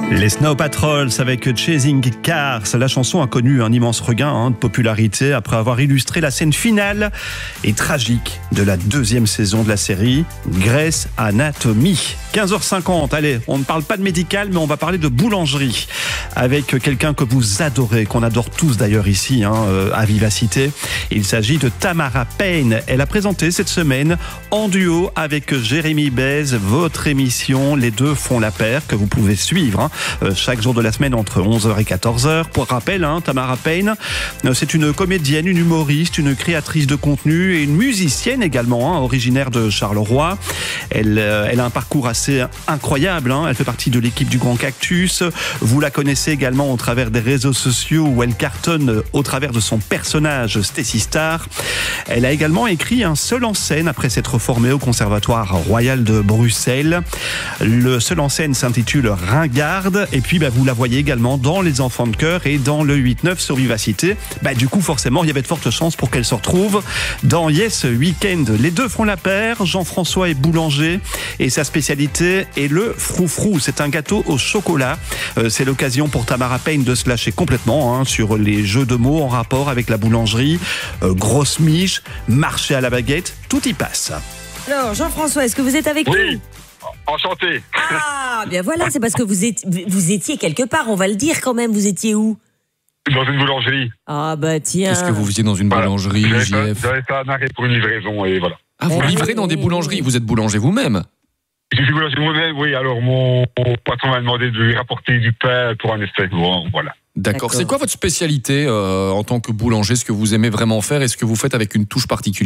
Les Snow Patrols avec Chasing Cars. La chanson a connu un immense regain de popularité après avoir illustré la scène finale et tragique de la deuxième saison de la série Grey's Anatomy. 15h50, allez, on ne parle pas de médical, mais on va parler de boulangerie avec quelqu'un que vous adorez, qu'on adore tous d'ailleurs ici à Vivacité. Il s'agit de Tamara Payne. Elle a présenté cette semaine en duo avec Jérémy Bez votre émission Les Deux font la paire que vous pouvez suivre chaque jour de la semaine entre 11h et 14h. Pour rappel, Tamara Payne, c'est une comédienne, une humoriste, une créatrice de contenu et une musicienne également, originaire de Charleroi. Elle a un parcours assez incroyable. Elle fait partie de l'équipe du Grand Cactus. Vous la connaissez également au travers des réseaux sociaux où elle cartonne au travers de son personnage Stacy Star. Elle a également écrit un seul en scène après s'être formée au Conservatoire Royal de Bruxelles. Le seul en scène s'intitule Ringarde. Et puis, vous la voyez également dans Les Enfants de Cœur et dans le 8-9 sur Vivacité. Du coup, forcément, il y avait de fortes chances pour qu'elle se retrouve dans Yes Weekend. Les deux font la paire. Jean-François est boulanger et sa spécialité est le froufrou. C'est un gâteau au chocolat. C'est l'occasion pour Tamara Payne de se lâcher complètement sur les jeux de mots en rapport avec la boulangerie. Grosse miche, marché à la baguette, tout y passe. Alors, Jean-François, est-ce que vous êtes avec nous ? Oui, enchanté. Ah, bien voilà, c'est parce que vous étiez quelque part, on va le dire quand même. Vous étiez où ? Dans une boulangerie. Ah tiens. Qu'est-ce que vous faisiez dans une boulangerie, JF ? J'avais fait un arrêt pour une livraison et voilà. Ah, vous livrez dans des boulangeries ? Vous êtes boulanger vous-même ? Je suis boulanger moi-même, oui. Alors, mon patron m'a demandé de lui rapporter du pain pour un essai. Bon, voilà. D'accord. C'est quoi votre spécialité en tant que boulanger ? Ce que vous aimez vraiment faire et ce que vous faites avec une touche particulière ?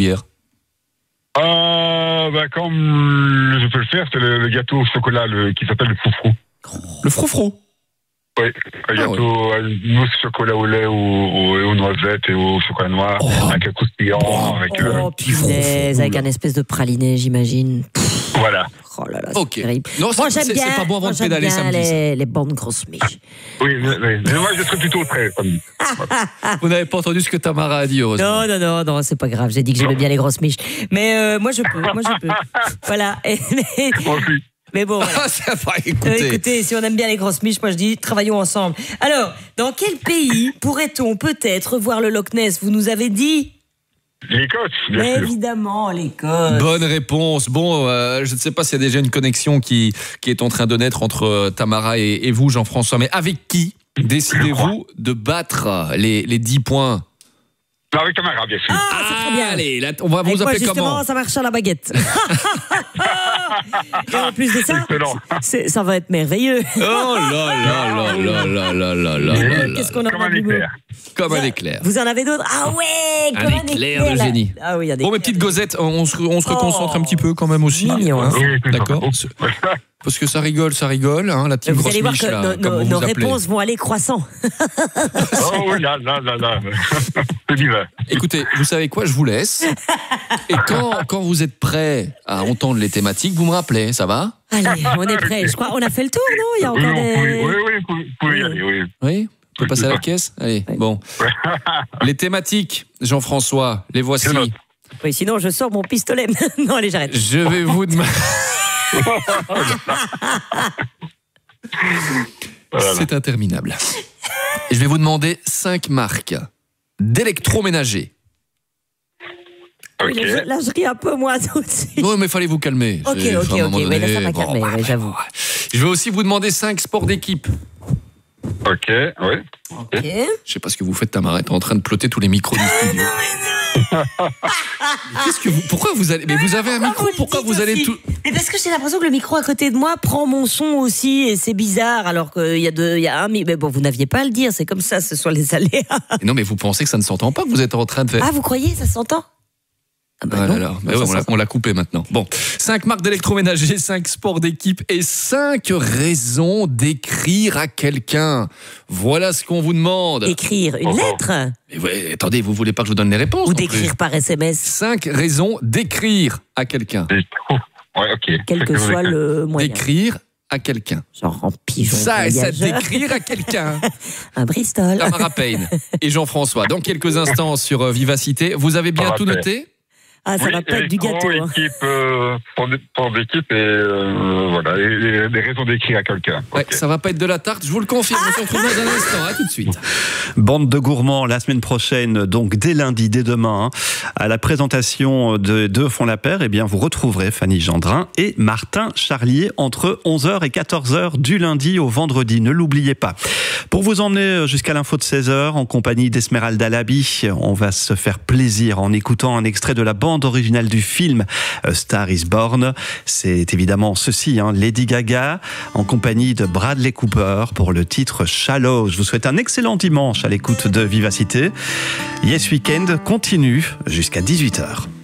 Comme je peux le faire, c'est le gâteau au chocolat qui s'appelle le froufrou. Le froufrou ? Oui, un gâteau à mousse chocolat au lait, aux noisettes et au chocolat noir, avec un croustillant, avec punaise, avec un espèce de praliné, j'imagine. Voilà. Oh là là, ok. c'est terrible. Non, moi, j'aime bien, c'est pas bon avant de pédaler samedi. Les bonnes grosses miches. Oui, mais moi, je serais plutôt très samedi. Vous n'avez pas entendu ce que Tamara a dit, heureusement. Non, c'est pas grave. J'ai dit que j'aimais bien les grosses miches. Mais moi, je peux. Voilà. Mais bon, voilà. Ça va, écoutez, si on aime bien les grosses miches, moi je dis travaillons ensemble. Alors, dans quel pays pourrait-on peut-être voir le Loch Ness ? Vous nous avez dit ? L'Écosse, bien sûr. Évidemment, l'Écosse. Bonne réponse. Bon, je ne sais pas s'il y a déjà une connexion qui est en train de naître entre Tamara et vous, Jean-François, mais avec qui décidez-vous de battre les 10 points ? Avec Tamara, bien sûr. C'est très bien. Allez, là, on va vous appeler justement, comment ? Ça marche à la baguette. Et en plus de ça, ça va être merveilleux. Oh là là là là là là là. Qu'est-ce qu'on a Comme un éclair. Comme un éclair. Vous en avez d'autres ? Ah ouais, comme un éclair de génie. Ah oui, Bon, mes petites gosettes, on se reconcentre un petit peu quand même aussi. Mignon, hein. Oui, D'accord. Parce que ça rigole, la petite vous grosse allez voir miche, que là, comme vous nos vous appelez. réponses vont aller croissant. Oh oui, là. C'est divin. Écoutez, vous savez quoi, je vous laisse. Et quand vous êtes prêts à entendre les thématiques, vous me rappelez, ça va ? Allez, on est prêts. Je crois on a fait le tour, non ? Il y a encore des... Oui, vous pouvez y aller, oui. Oui ? On peut passer à la caisse ? Allez, bon. Les thématiques, Jean-François, les voici. Oui, sinon je sors mon pistolet. Non, allez, j'arrête. Je vais vous demander... C'est interminable. Je vais vous demander 5 marques d'électroménager. Ok. Là, je ris un peu, moi, tout de suite. Non, mais fallait vous calmer. Ok. Mais là, ça m'a calmé, j'avoue. Je vais aussi vous demander 5 sports d'équipe. Ok, oui. Ok. Je sais pas ce que vous faites, Tamara, t'es en train de plotter tous les micros du studio. Pourquoi vous allez... Mais vous avez un micro, pourquoi vous allez tout... Mais parce que j'ai l'impression que le micro à côté de moi prend mon son aussi, et c'est bizarre, alors qu'il y a un... Mais bon, vous n'aviez pas à le dire, c'est comme ça, ce sont les aléas. Non, mais vous pensez que ça ne s'entend pas, que vous êtes en train de faire... Ah, vous croyez, ça s'entend ? On l'a coupé maintenant. Bon, 5 marques d'électroménager, 5 sports d'équipe et 5 raisons d'écrire à quelqu'un. Voilà ce qu'on vous demande. Écrire une lettre ? Mais ouais, attendez, vous voulez pas que je vous donne les réponses ? Ou d'écrire par SMS ? 5 raisons d'écrire à quelqu'un. Ouais, ok. Quel que soit le moyen. D'écrire à quelqu'un. Genre en pigeon. Ça d'écrire à quelqu'un. Un Bristol. Tamara Payne et Jean-François. Dans quelques instants sur Vivacité. Vous avez bien tout noté ? Ah, ça va pas être du gâteau. Hein. Pour d'équipe et voilà, et des raisons d'écrire à quelqu'un. Ouais, ça va pas être de la tarte, je vous le confirme. On se retrouve dans un instant, à tout de suite. Bande de gourmands, la semaine prochaine, donc dès lundi, dès demain, à la présentation de Deux font la paire, eh bien, vous retrouverez Fanny Gendrin et Martin Charlier entre 11h et 14h du lundi au vendredi. Ne l'oubliez pas. Pour vous emmener jusqu'à l'info de 16h, en compagnie d'Esmeralda Labi, on va se faire plaisir en écoutant un extrait de la bande originale du film Star is Born. C'est évidemment ceci, Lady Gaga, en compagnie de Bradley Cooper pour le titre Shallow. Je vous souhaite un excellent dimanche à l'écoute de Vivacité. Yes Weekend continue jusqu'à 18h.